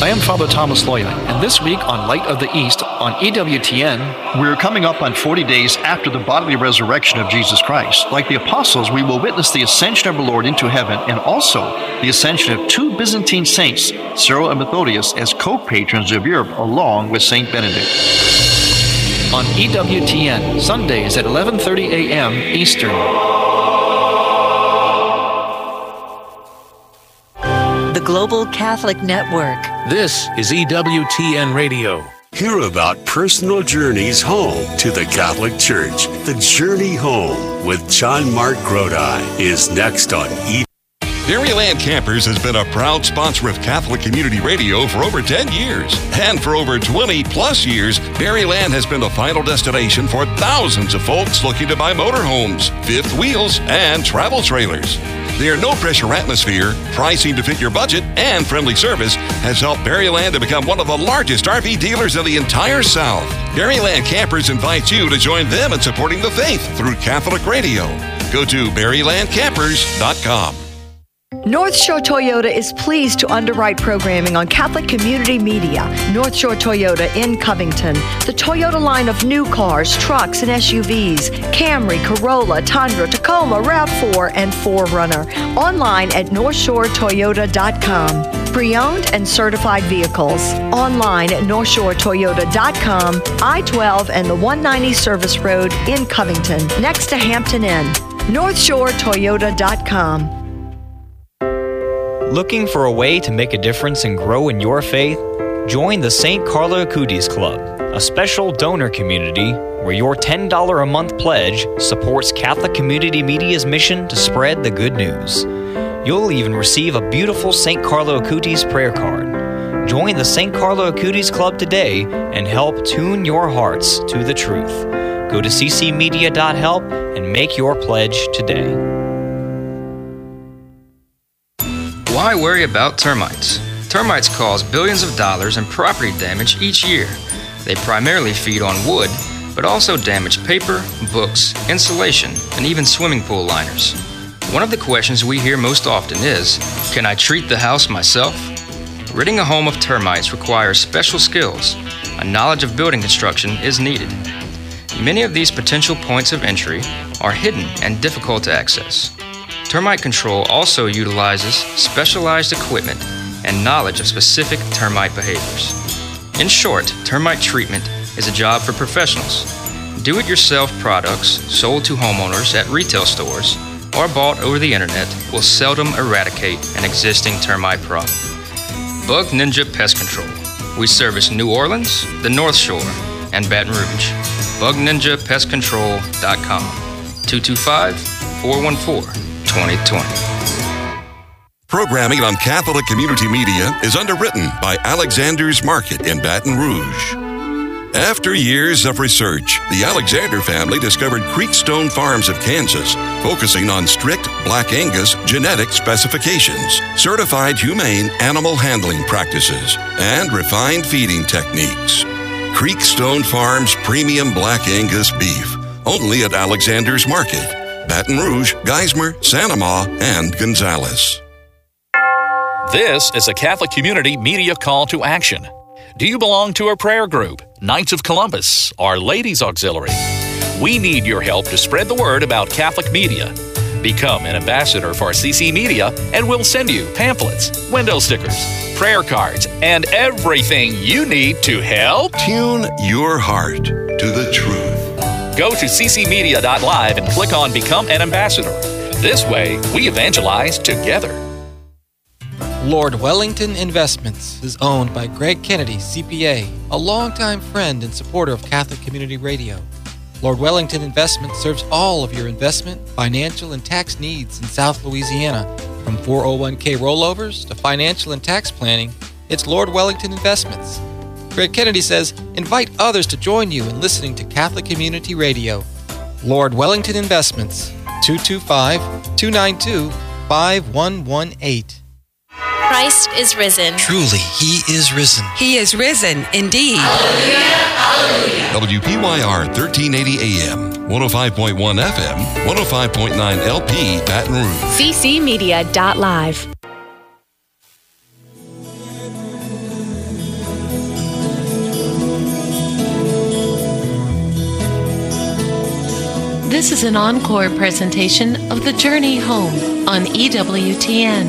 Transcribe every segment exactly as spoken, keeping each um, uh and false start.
I am Father Thomas Loya, and this week on Light of the East on E W T N, we're coming up on forty days after the bodily resurrection of Jesus Christ. Like the apostles, we will witness the ascension of our Lord into heaven and also the ascension of two Byzantine saints, Cyril and Methodius, as co-patrons of Europe along with Saint Benedict. On E W T N, Sundays at eleven thirty a.m. Eastern. The Global Catholic Network. This is E W T N Radio. Hear about personal journeys home to the Catholic Church. The Journey Home with John Mark Grodi is next on E. Berryland Campers has been a proud sponsor of Catholic Community Radio for over ten years. And for over twenty plus years, Berryland has been the final destination for thousands of folks looking to buy motorhomes, fifth wheels, and travel trailers. Their no-pressure atmosphere, pricing to fit your budget, and friendly service has helped Berryland to become one of the largest R V dealers in the entire South. Berryland Campers invites you to join them in supporting the faith through Catholic Radio. Go to berryland campers dot com. North Shore Toyota is pleased to underwrite programming on Catholic Community Media. North Shore Toyota in Covington. The Toyota line of new cars, trucks, and S U Vs. Camry, Corolla, Tundra, Tacoma, RAV four, and four runner. Online at north shore toyota dot com. Pre-owned and certified vehicles. Online at north shore toyota dot com. I twelve and the one ninety Service Road in Covington, next to Hampton Inn. north shore toyota dot com. Looking for a way to make a difference and grow in your faith? Join the Saint Carlo Acutis Club, a special donor community where your ten dollars a month pledge supports Catholic Community Media's mission to spread the good news. You'll even receive a beautiful Saint Carlo Acutis prayer card. Join the Saint Carlo Acutis Club today and help tune your hearts to the truth. Go to c c media dot help and make your pledge today. Why worry about termites? Termites cause billions of dollars in property damage each year. They primarily feed on wood, but also damage paper, books, insulation, and even swimming pool liners. One of the questions we hear most often is, can I treat the house myself? Ridding a home of termites requires special skills. A knowledge of building construction is needed. Many of these potential points of entry are hidden and difficult to access. Termite control also utilizes specialized equipment and knowledge of specific termite behaviors. In short, termite treatment is a job for professionals. Do-it-yourself products sold to homeowners at retail stores or bought over the internet will seldom eradicate an existing termite problem. Bug Ninja Pest Control. We service New Orleans, the North Shore, and Baton Rouge. bug ninja pest control dot com. two two five, four one four, twenty twenty. Programming on Catholic Community Media is underwritten by Alexander's Market in Baton Rouge. After years of research, the Alexander family discovered Creekstone Farms of Kansas, focusing on strict Black Angus genetic specifications, certified humane animal handling practices, and refined feeding techniques. Creekstone Farms Premium Black Angus Beef, only at Alexander's Market, Baton Rouge, Geismar, Santa Ma, and Gonzales. This is a Catholic Community Media call to action. Do you belong to a prayer group, Knights of Columbus, or Ladies Auxiliary? We need your help to spread the word about Catholic media. Become an ambassador for C C Media, and we'll send you pamphlets, window stickers, prayer cards, and everything you need to help tune your heart to the truth. Go to c c media dot live and click on Become an Ambassador. This way, we evangelize together. Lord Wellington Investments is owned by Greg Kennedy, C P A, a longtime friend and supporter of Catholic Community Radio. Lord Wellington Investments serves all of your investment, financial, and tax needs in South Louisiana. From four oh one k rollovers to financial and tax planning, it's Lord Wellington Investments. Greg Kennedy says, invite others to join you in listening to Catholic Community Radio. Lord Wellington Investments, two two five, two nine two, five one one eight. Christ is risen. Truly, He is risen. He is risen, indeed. Hallelujah, hallelujah. W P Y R thirteen eighty A M, one oh five point one F M, one oh five point nine L P, Baton Rouge. c c media dot live. This is an encore presentation of The Journey Home on E W T N.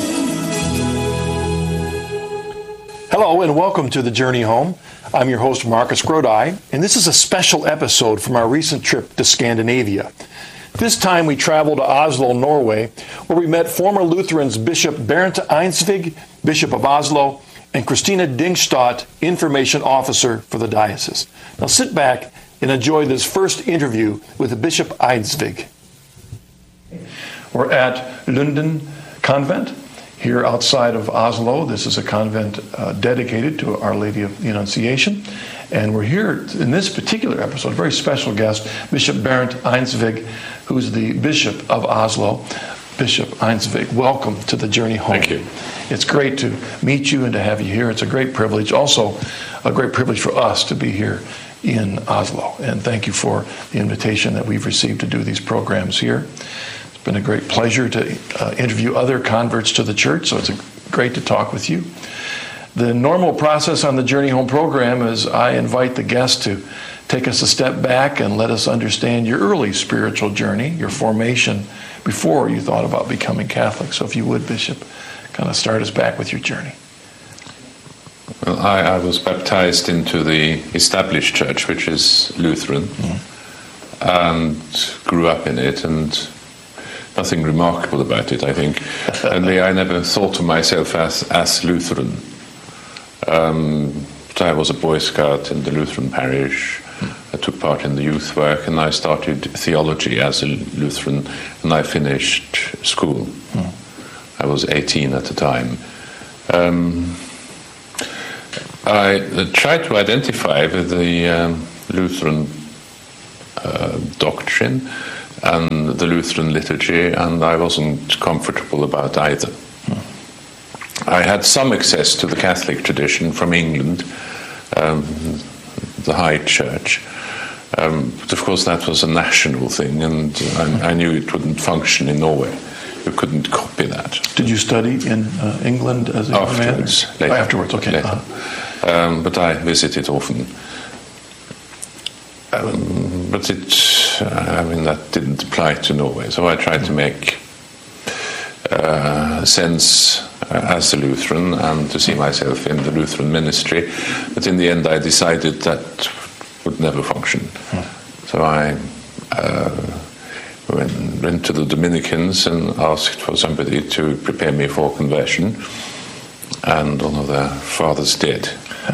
Hello and welcome to The Journey Home. I'm your host, Marcus Grodi, and this is a special episode from our recent trip to Scandinavia. This time we traveled to Oslo, Norway, where we met former Lutherans Bishop Bernt Einsvig, Bishop of Oslo, and Christina Dingstad, Information Officer for the Diocese. Now sit back and enjoy this first interview with Bishop Einsvig. We're at Lunden Convent here outside of Oslo. This is a convent uh, dedicated to Our Lady of the Annunciation. And we're here in this particular episode, a very special guest, Bishop Bernt Einsvig, who's the Bishop of Oslo. Bishop Einsvig, welcome to the Journey Home. Thank you. It's great to meet you and to have you here. It's a great privilege. Also, a great privilege for us to be here in Oslo. And thank you for the invitation that we've received to do these programs here. It's been a great pleasure to uh, interview other converts to the church, so it's a, great to talk with you. The normal process on the Journey Home program is I invite the guest to take us a step back and let us understand your early spiritual journey, your formation before you thought about becoming Catholic. So if you would, Bishop, kind of start us back with your journey. Well, I, I was baptized into the established church, which is Lutheran, mm-hmm. and grew up in it, and nothing remarkable about it, I think. Only I never thought of myself as, as Lutheran. Um, but I was a Boy Scout in the Lutheran parish. I took part in the youth work, and I started theology as a Lutheran, and I finished school. Mm. I was eighteen at the time. Um, I tried to identify with the um, Lutheran uh, doctrine and the Lutheran liturgy, and I wasn't comfortable about either. Mm. I had some access to the Catholic tradition from England, um, the High Church. Um, but of course that was a national thing, and I, I knew it wouldn't function in Norway. You couldn't copy that. Did you study in uh, England as a afterwards? Man? Later. Oh, afterwards, okay. Later. Uh-huh. Um, but I visited often. Um, but it, I mean, that didn't apply to Norway. So I tried to make uh, sense uh, as a Lutheran and to see myself in the Lutheran ministry. But in the end, I decided that would never function. Hmm. So I uh, went, went to the Dominicans and asked for somebody to prepare me for conversion. And one of their fathers did.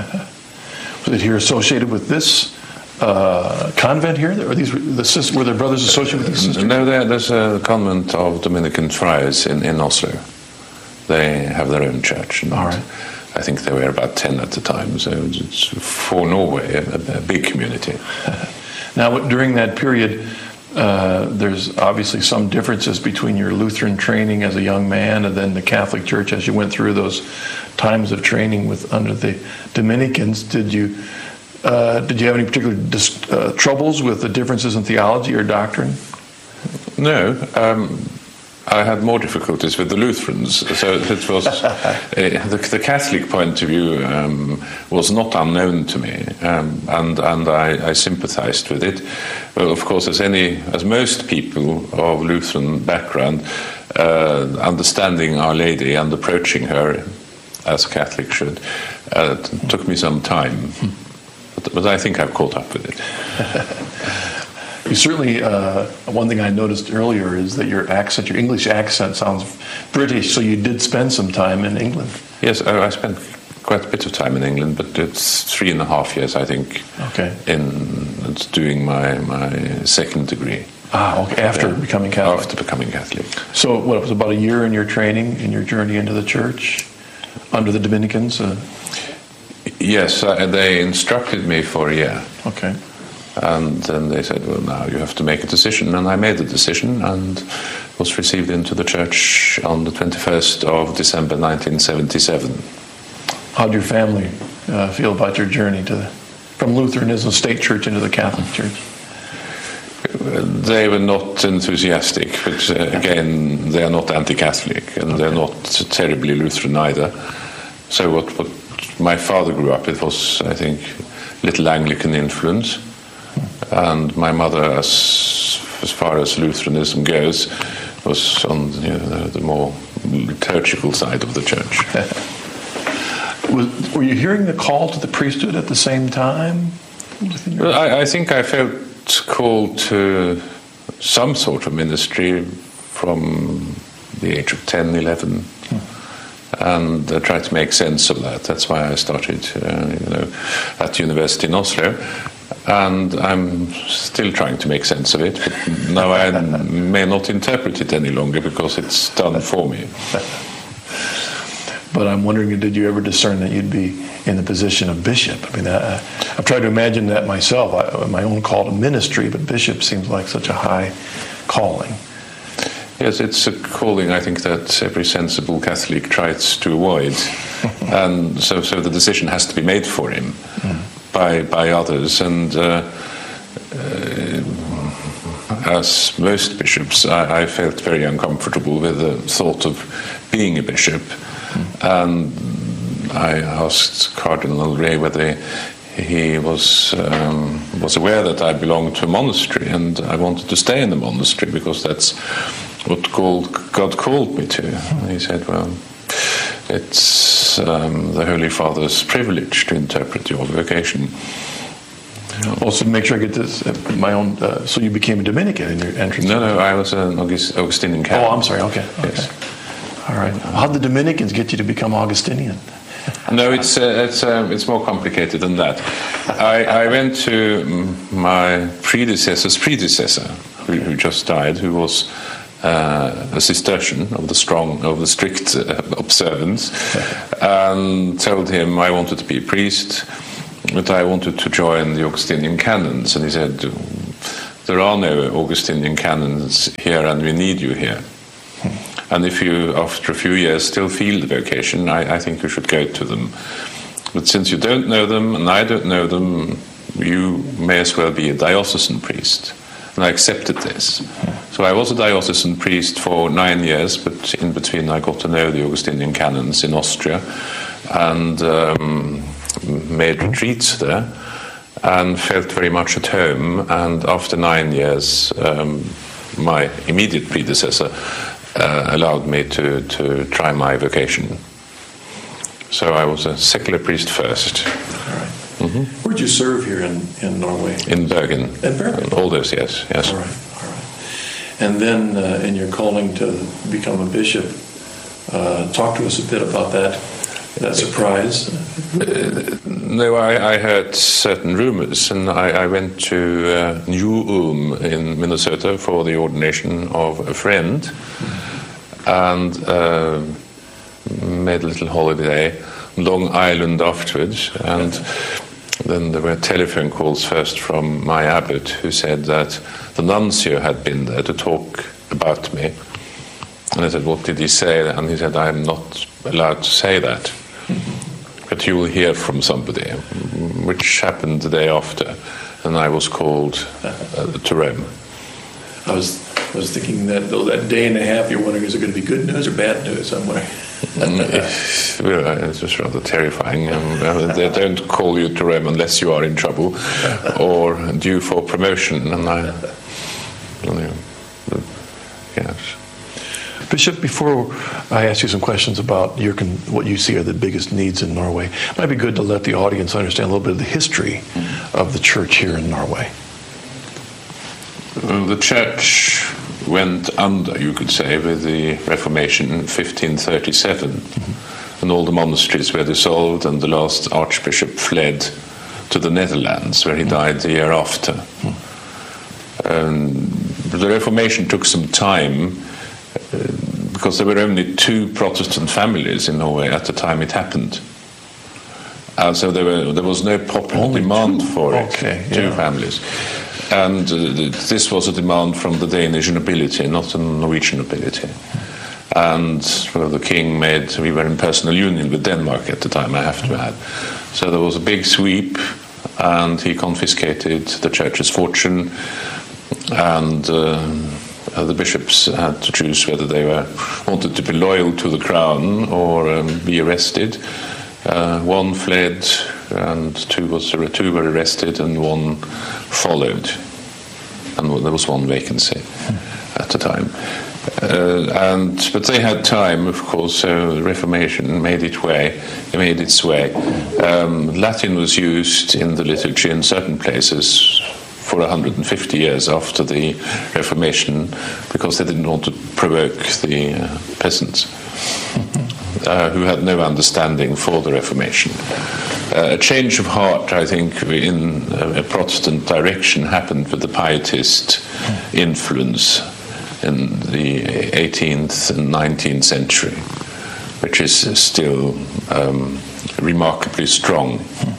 Was it here associated with this uh, convent here? Or these the sisters, were their brothers associated with these sisters? No, there, there's a convent of Dominican friars in, in Oslo. They have their own church. And all right. I think there were about ten at the time, so it's for Norway a, a big community. Now, during that period, uh, there's obviously some differences between your Lutheran training as a young man and then the Catholic Church as you went through those times of training with under the Dominicans. Did you uh, did you have any particular dis- uh, troubles with the differences in theology or doctrine? No. Um, I had more difficulties with the Lutherans, so it was uh, the, the Catholic point of view um, was not unknown to me, um, and and I, I sympathized with it. Well, of course, as any, as most people of Lutheran background, uh, understanding Our Lady and approaching her as a Catholic should uh, t- took me some time, but, but I think I've caught up with it. You certainly, uh, one thing I noticed earlier is that your accent, your English accent sounds British, so you did spend some time in England. Yes, I spent quite a bit of time in England, but it's three and a half years, I think, okay. in doing my, my second degree. Ah, okay, after yeah. becoming Catholic? After becoming Catholic. So, what, it was about a year in your training, in your journey into the church, under the Dominicans? Uh... Yes, uh, they instructed me for a year. Okay. And then they said, well, now you have to make a decision. And I made the decision and was received into the church on the twenty-first of December nineteen seventy-seven. How did your family uh, feel about your journey to the, from Lutheranism, state church, into the Catholic Church? They were not enthusiastic, but uh, again, they are not anti-Catholic, and okay. they're not terribly Lutheran either. So what, what my father grew up with was, I think, little Anglican influence. And my mother, as as far as Lutheranism goes, was on you know, the more liturgical side of the church. Was, were you hearing the call to the priesthood at the same time? Well, I, I think I felt called to some sort of ministry from the age of ten, eleven, hmm. and I tried to make sense of that. That's why I started uh, you know, at university in Oslo. And I'm still trying to make sense of it, but now I may not interpret it any longer because it's done for me. But I'm wondering, did you ever discern that you'd be in the position of bishop? I mean, I, I've tried to imagine that myself, I, my own call to ministry, but bishop seems like such a high calling. Yes, it's a calling I think that every sensible Catholic tries to avoid. And so, so the decision has to be made for him. Mm. By, by others, and uh, uh, as most bishops, I, I felt very uncomfortable with the thought of being a bishop, mm. and I asked Cardinal Ray whether he was um, was aware that I belonged to a monastery, and I wanted to stay in the monastery because that's what called, God called me to. And he said, well, it's um, the Holy Father's privilege to interpret your vocation. Also, make sure I get this, uh, my own, uh, so you became a Dominican in your entrance? No, no, I was an August, Augustinian Catholic. Oh, I'm sorry, okay. okay. Yes. All right. How'd the Dominicans get you to become Augustinian? No, it's uh, it's uh, it's more complicated than that. I, I went to my predecessor's predecessor, who, who just died, who was Uh, a Cistercian of the strong, of the strict uh, observance, and told him I wanted to be a priest, but I wanted to join the Augustinian canons. And he said, there are no Augustinian canons here, and we need you here. And if you, after a few years, still feel the vocation, I, I think you should go to them. But since you don't know them, and I don't know them, you may as well be a diocesan priest. And I accepted this. So I was a diocesan priest for nine years, but in between I got to know the Augustinian canons in Austria and um, made retreats there and felt very much at home. And after nine years, um, my immediate predecessor uh, allowed me to, to try my vocation. So I was a secular priest first. All right. Mm-hmm. Where'd you serve here in, in Norway? In Bergen. In Bergen? All those, yes. yes. All right, all right. And then uh, in your calling to become a bishop, uh, talk to us a bit about that, that surprise. Uh, no, I, I heard certain rumors, and I, I went to uh, New Ulm in Minnesota for the ordination of a friend, and uh, made a little holiday, Long Island afterwards, and then there were telephone calls first from my abbot, who said that the nuncio had been there to talk about me. And I said, what did he say? And he said, I'm not allowed to say that. Mm-hmm. But you will hear from somebody, which happened the day after. And I was called uh, to Rome. I was I was thinking that though that day and a half, you're wondering, is it going to be good news or bad news? I'm wondering. Well, it's just rather terrifying. Um, they don't call you to Rome unless you are in trouble or due for promotion. And I, you know, yes. Bishop, before I ask you some questions about your con- what you see are the biggest needs in Norway, it might be good to let the audience understand a little bit of the history of the church here in Norway. Well, the church went under, you could say, with the Reformation in fifteen thirty-seven. Mm-hmm. And all the monasteries were dissolved, and the last archbishop fled to the Netherlands, where he died the year after. Mm-hmm. Um, the Reformation took some time, uh, because there were only two Protestant families in Norway at the time it happened. Uh, so there, were, there was no popular only demand two? for it, okay, two yeah. families. And uh, this was a demand from the Danish nobility, not the Norwegian nobility. And well, the king made, we were in personal union with Denmark at the time, I have to add. So there was a big sweep, and he confiscated the church's fortune, and uh, the bishops had to choose whether they were wanted to be loyal to the crown or um, be arrested. Uh, one fled, and two was two were arrested, and one followed. and there was one vacancy at the time. Uh, and but they had time, of course. So the Reformation made its way. Made its way. Um, Latin was used in the liturgy in certain places for one hundred fifty years after the Reformation, because they didn't want to provoke the uh, peasants, uh, who had no understanding for the Reformation. Uh, a change of heart, I think, in a, a Protestant direction happened with the Pietist influence in the eighteenth and nineteenth century, which is still um, remarkably strong.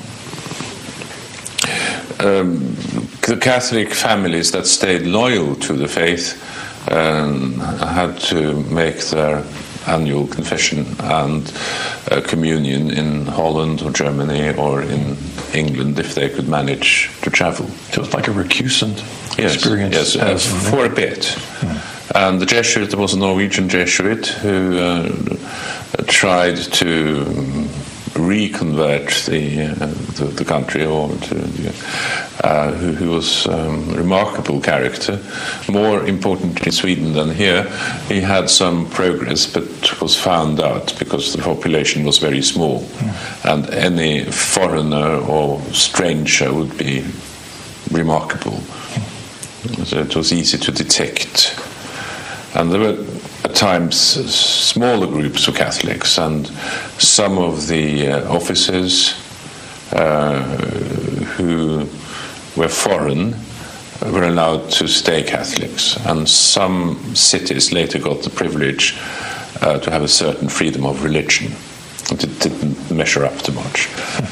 Um, the Catholic families that stayed loyal to the faith um, had to make their annual confession and uh, communion in Holland or Germany or in England if they could manage to travel. So it's like a recusant yes, experience. Yes, uh, for a bit. Mm. And the Jesuit, there was a Norwegian Jesuit who uh, tried to reconvert the, uh, the the country, or to, uh, who, who was um, a remarkable character, more important in Sweden than here. He had some progress, but was found out because the population was very small, mm. and any foreigner or stranger would be remarkable. Mm. So it was easy to detect. And there were at times smaller groups of Catholics, and some of the uh, officers uh, who were foreign were allowed to stay Catholics, and some cities later got the privilege uh, to have a certain freedom of religion. It didn't measure up to much.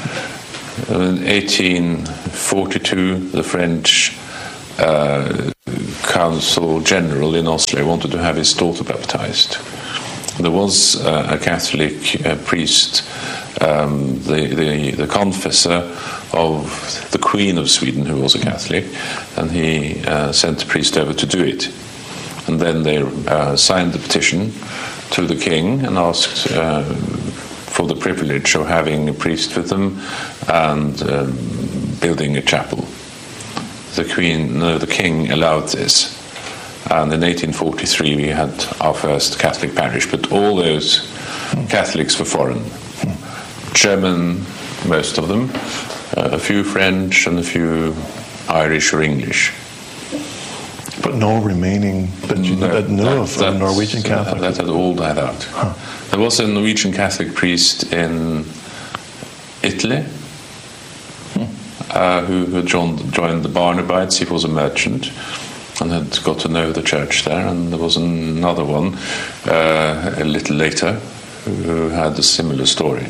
In eighteen forty-two, the French uh, Council General in Oslo wanted to have his daughter baptized. There was uh, a Catholic uh, priest, um, the, the, the confessor of the Queen of Sweden, who was a Catholic, and he uh, sent the priest over to do it. And then they uh, signed the petition to the king and asked uh, for the privilege of having a priest with them and um, building a chapel. The Queen, no, the King allowed this, and in eighteen forty-three we had our first Catholic parish. But all those Catholics were foreign, German, most of them, uh, a few French, and a few Irish or English. But no remaining that you no, that knew that, of that, Norwegian Catholic. That had all died out. Huh. There was a Norwegian Catholic priest in Italy. Uh, who had joined, joined the Barnabites. He was a merchant and had got to know the church there. And there was another one uh, a little later who had a similar story.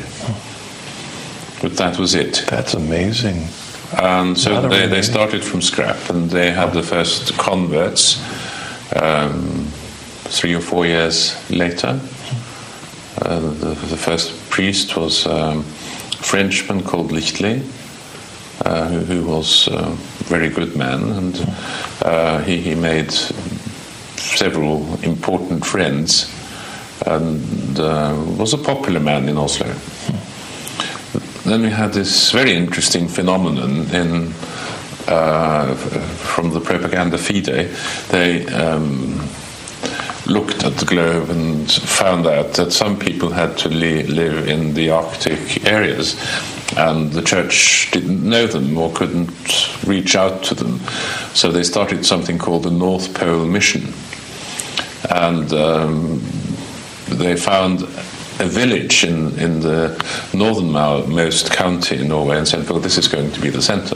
But that was it. That's amazing. And so they, they started from scrap, and they had the first converts um, three or four years later. Uh, the, the first priest was um, a Frenchman called Lichtli. Uh, who, who was a very good man, and uh, he, he made several important friends, and uh, was a popular man in Oslo. Then we had this very interesting phenomenon in uh, from the Propaganda Fide. They um, looked at the globe and found out that some people had to li- live in the Arctic areas, and the church didn't know them or couldn't reach out to them. So they started something called the North Pole Mission. And um, they found a village in, in the northernmost county in Norway and said, well, this is going to be the center.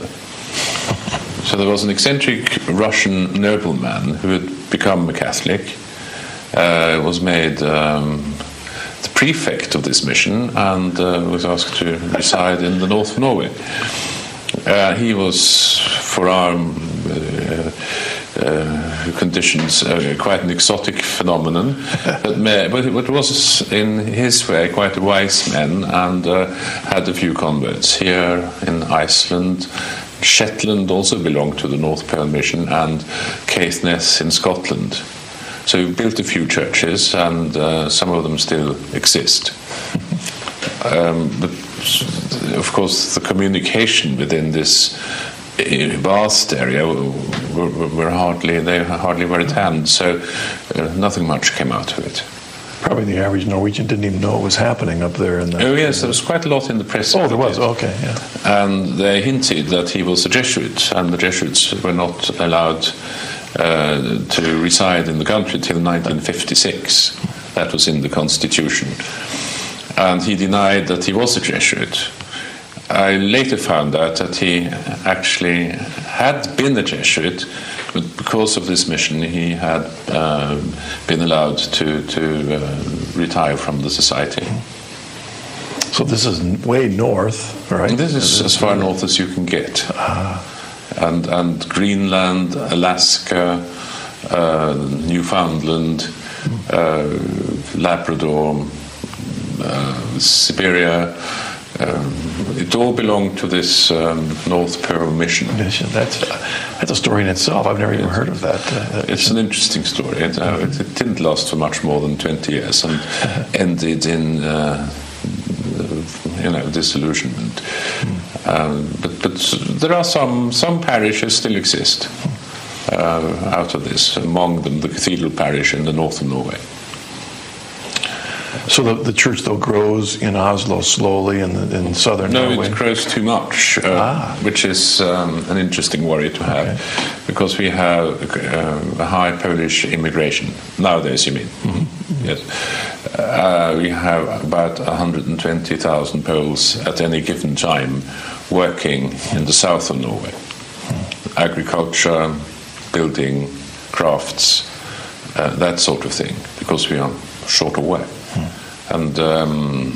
So there was an eccentric Russian nobleman who had become a Catholic, uh, was made um, the prefect of this mission, and uh, was asked to reside in the north of Norway. Uh, he was, for our uh, uh, conditions, uh, quite an exotic phenomenon, but, may, but it was, in his way, quite a wise man, and uh, had a few converts here in Iceland. Shetland also belonged to the North Pole Mission, and Caithness in Scotland. So we built a few churches, and uh, some of them still exist. Um, but of course, the communication within this vast area were, were hardly they hardly were at hand, so uh, nothing much came out of it. Probably the average Norwegian didn't even know what was happening up there. In the, oh yes, there was quite a lot in the press. Oh, there was. Okay, yeah. And they hinted that he was a Jesuit, and the Jesuits were not allowed uh, to reside in the country till nineteen fifty-six. That was in the constitution, and he denied that he was a Jesuit. I later found out that he actually had been a Jesuit, but because of this mission, he had uh, been allowed to, to uh, retire from the society. So this is way north, right? This is as far north as you can get. Ah. And, and Greenland, Alaska, uh, Newfoundland, uh, Labrador, uh, Siberia, Um, it all belonged to this um, North Pole mission. Mission. That's uh, that's a story in itself. I've never even heard of that. Uh, it's an interesting story. It, uh, it, it didn't last for much more than twenty years and ended in uh, you know disillusionment. Mm. Um, but but there are some some parishes still exist uh, out of this. Among them, the cathedral parish in the north of Norway. So the, the church, though, grows in Oslo slowly in, the, in southern no, Norway? No, it grows too much, uh, ah. which is um, an interesting worry to have, okay. because we have uh, a high Polish immigration. Nowadays, you mean? Mm-hmm. Yes. Uh, we have about one hundred twenty thousand Poles at any given time working in the south of Norway. Mm. Agriculture, building, crafts, uh, that sort of thing, because we are short of work. And um,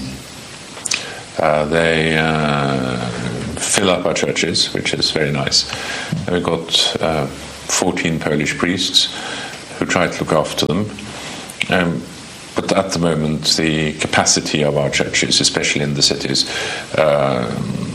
uh, they uh, fill up our churches, which is very nice. And we've got uh, fourteen Polish priests who try to look after them. Um, but at the moment, the capacity of our churches, especially in the cities, uh,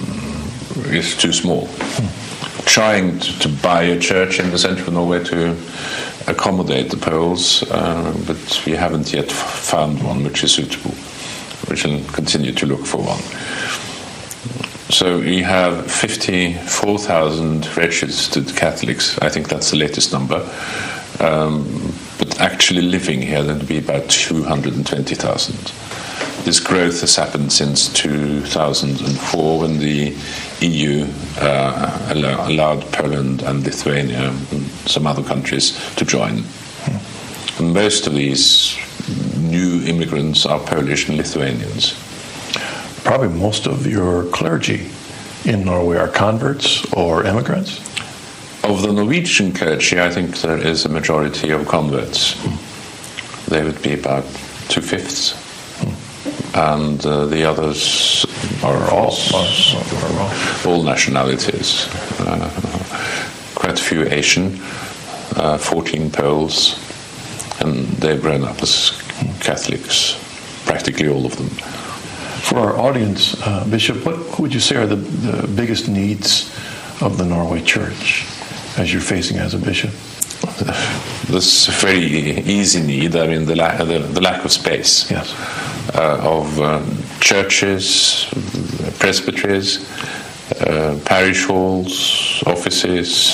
is too small. Hmm. Trying to, to buy a church in the centre of Norway to accommodate the Poles, uh, but we haven't yet found one which is suitable. We shall continue to look for one. So we have fifty-four thousand registered Catholics. I think that's the latest number. Um, but actually living here, there would be about two hundred twenty thousand. This growth has happened since two thousand four, when the E U uh, allow, allowed Poland and Lithuania and some other countries to join. Hmm. And most of these new immigrants are Polish and Lithuanians. Probably most of your clergy in Norway are converts or immigrants? Of the Norwegian clergy, I think there is a majority of converts. Hmm. They would be about two-fifths. And uh, the others are all, are all. all nationalities. Uh, quite a few Asian, uh, fourteen Poles, and they've grown up as Catholics, practically all of them. For our audience, uh, Bishop, what would you say are the, the biggest needs of the Norway Church as you're facing as a bishop? This very easy need, I mean, the, la- the, the lack of space. Yes. Uh, of um, churches, presbyteries, uh, parish halls, offices.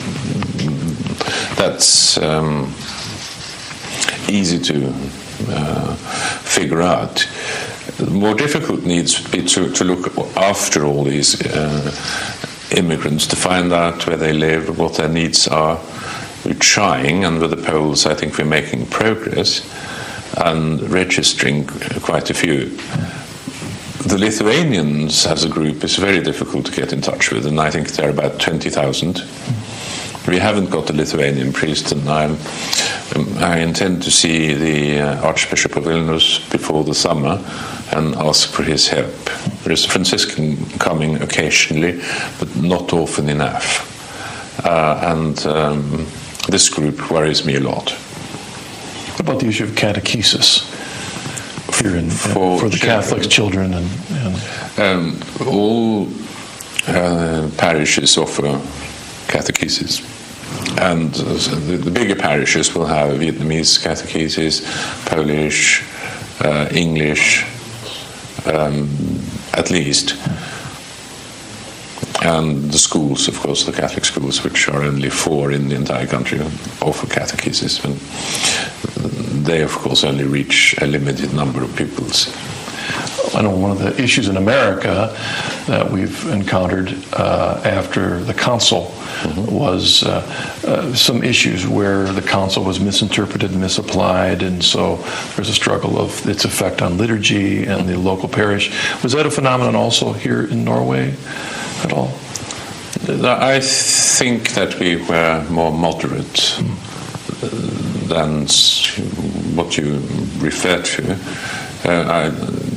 That's um, easy to uh, figure out. The more difficult needs would be to, to look after all these uh, immigrants, to find out where they live, what their needs are. We're trying, and with the Poles I think we're making progress and registering quite a few. The Lithuanians as a group is very difficult to get in touch with, and I think there are about twenty thousand. We haven't got a Lithuanian priest, and I'm, I intend to see the uh, Archbishop of Vilnius before the summer and ask for his help. There is a Franciscan coming occasionally, but not often enough. Uh, and um, this group worries me a lot. What about the issue of catechesis here in, for, for the Catholic children? and, and um, all uh, parishes offer catechesis, and uh, the, the bigger parishes will have Vietnamese catechesis, Polish, uh, English, um, at least. And the schools, of course, the Catholic schools, which are only four in the entire country, offer catechesis. And they, of course, only reach a limited number of pupils. I know one of the issues in America that we've encountered uh, after the council mm-hmm. was uh, uh, some issues where the council was misinterpreted, misapplied, and so there's a struggle of its effect on liturgy and the local parish. Was that a phenomenon also here in Norway at all? I think that we were more moderate mm. than what you refer to. Uh, I,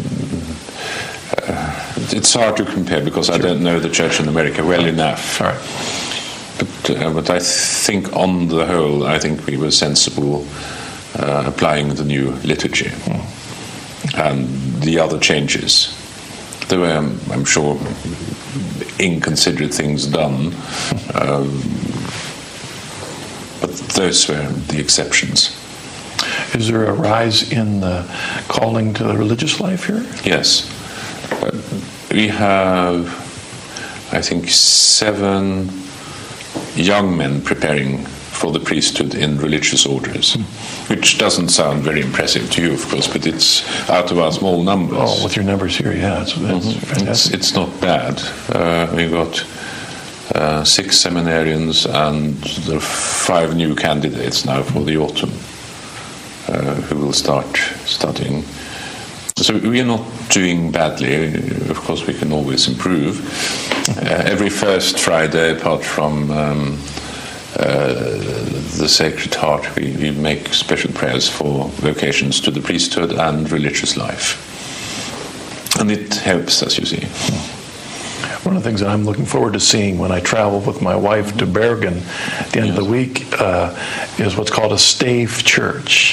uh, it's hard to compare because sure. I don't know the church in America well enough. All right. But, uh, but I think on the whole, I think we were sensible uh, applying the new liturgy mm. and the other changes. There were, I'm sure, inconsiderate things done, um, but those were the exceptions. Is there a rise in the calling to the religious life here? Yes. Uh, we have, I think, seven young men preparing for the priesthood in religious orders, mm. which doesn't sound very impressive to you, of course, but it's out of our small numbers. Oh, with your numbers here, yeah, it's, it's mm-hmm. fantastic. It's, it's not bad. Uh, we've got uh, six seminarians and there are five new candidates now for the autumn uh, who will start studying. So we are not doing badly. Of course, we can always improve. Uh, every first Friday, apart from um, uh, the Sacred Heart, we, we make special prayers for vocations to the priesthood and religious life. And it helps, as you see. One of the things that I'm looking forward to seeing when I travel with my wife to Bergen at the end yes. of the week uh, is what's called a stave church.